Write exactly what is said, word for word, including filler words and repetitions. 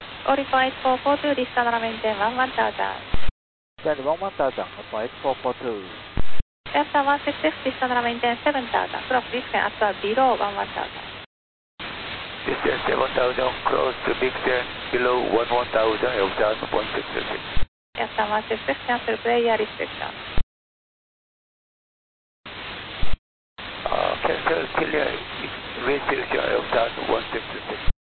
Orico eight four four two, Distana maintain one one thousand. Then one one thousand, Orico eight four four two. Delta one six six, Distana maintain seven thousand. Cross distance at below one one thousand. Distance seven thousand, cross to distance below one one thousand, Delta one six six. Delta one six six, cancel player restriction. Uh, cancel clear restriction, Delta one six six.